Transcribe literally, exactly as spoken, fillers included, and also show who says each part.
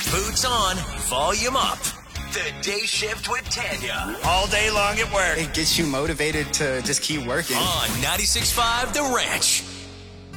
Speaker 1: Boots on, volume up. The Day Shift with Tanya. All day long at work.
Speaker 2: It gets you motivated to just keep working.
Speaker 1: On ninety-six point five The Ranch.